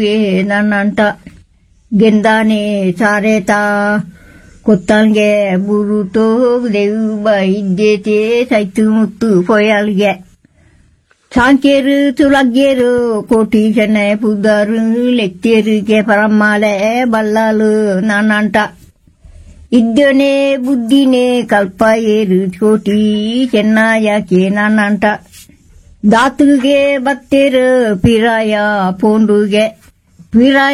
ನನ್ನಂಟ ಗೆಂದಾನೆ ಸಾರೇತ ಕೊತ್ತಲ್ಗೆ ಬುರುಟೋ ದೇವ ಇದ್ದೇತೆ ಸೈತು ಮುತ್ತು ಪೊಯಲ್ಗೆ ಸಾಂಕೇರು ತುಲಗ್ಗೇರು ಕೋಟಿ ಜನ ಪುದರು ಲೆಕ್ತೇರಿಗೆ ಪರಮಾಲೆ ಬಲ್ಲಾಲು ನನ್ನಂಟ ಇದ್ದನೆ ಬುದ್ಧಿನೇ ಕಲ್ಪ ಏರು ಕೋಟಿ ಚೆನ್ನಾಯಕೆ ನನ್ನಂಟ ದಾತುಗೆ ಬತ್ತೇರು ಪಿರಾಯ ಪೋಂಡುಗೆ ಪಿರಾಯ